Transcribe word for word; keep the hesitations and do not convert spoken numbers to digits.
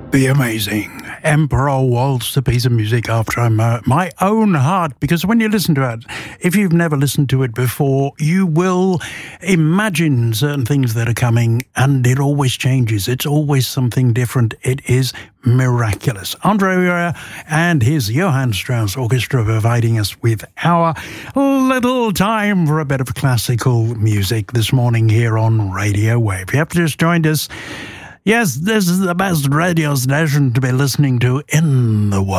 The amazing Emperor Waltz, a piece of music after my, my own heart, because when you listen to it, if you've never listened to it before, you will imagine certain things that are coming, and it always changes. It's always something different. It is miraculous. Andre Rieu and his Johann Strauss Orchestra providing us with our little time for a bit of classical music this morning here on Radio Wave. If you have just joined us, yes, this is the best radio station to be listening to in the world.